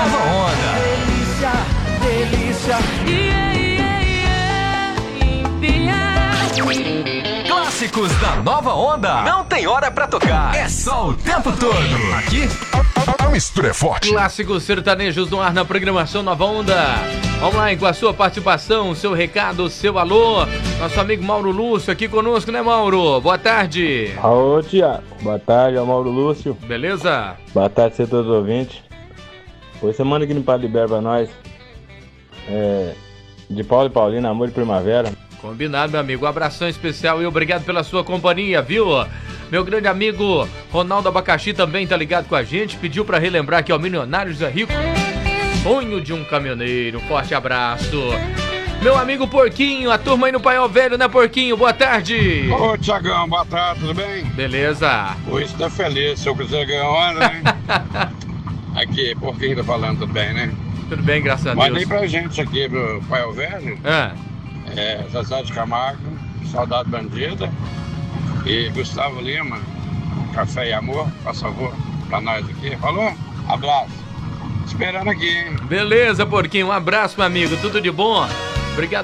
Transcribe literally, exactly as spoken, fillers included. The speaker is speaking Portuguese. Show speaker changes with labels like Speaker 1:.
Speaker 1: Nova Onda.
Speaker 2: Delícia, delícia.
Speaker 1: Yeah, yeah, yeah, clássicos da Nova Onda. Não tem hora pra tocar. É só o tempo todo. Aqui,
Speaker 3: a mistura é forte.
Speaker 4: Clássicos sertanejos no ar na programação Nova Onda. Vamos lá, com a sua participação, seu recado, seu alô. Nosso amigo Mauro Lúcio aqui conosco, né, Mauro? Boa tarde.
Speaker 5: Alô, Tiago. Boa tarde, é o Mauro Lúcio.
Speaker 4: Beleza?
Speaker 5: Boa tarde a todos os ouvintes. Hoje você manda aqui no Padre Libero pra nós. É, de Paulo e Paulina, Amor de Primavera.
Speaker 4: Combinado, meu amigo. Um abração especial e obrigado pela sua companhia, viu? Meu grande amigo Ronaldo Abacaxi também tá ligado com a gente. Pediu pra relembrar que é o Milionário Zé Rico. Sonho de um caminhoneiro. Forte abraço. Meu amigo Porquinho, a turma aí no Paiol Velho, né, Porquinho? Boa tarde.
Speaker 6: Ô, Tiagão, boa tarde, tudo bem?
Speaker 4: Beleza.
Speaker 6: Hoje tá feliz, seu Cruzeiro ganhou onda, né? Aqui, Porquinho tá falando, tudo bem, né?
Speaker 4: Tudo bem, graças a Deus.
Speaker 6: Mandei pra gente aqui pro Paiol Velho.
Speaker 4: É.
Speaker 6: É, Zezé de Camargo, Saudade Bandida e Gustavo Lima, Café e Amor, por favor, pra nós aqui. Falou? Abraço. Esperando aqui, hein?
Speaker 4: Beleza, Porquinho. Um abraço, meu amigo. Tudo de bom. Obrigado.